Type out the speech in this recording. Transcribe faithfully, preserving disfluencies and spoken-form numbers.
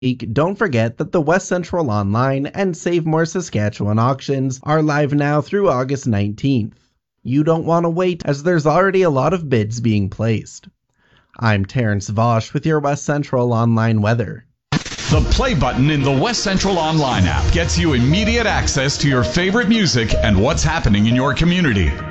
Don't forget that the West Central Online and Save More Saskatchewan auctions are live now through August nineteenth. You don't want to wait, as there's already a lot of bids being placed. I'm Terrence Vosch with your West Central Online weather. The play button in the West Central Online app gets you immediate access to your favorite music and what's happening in your community.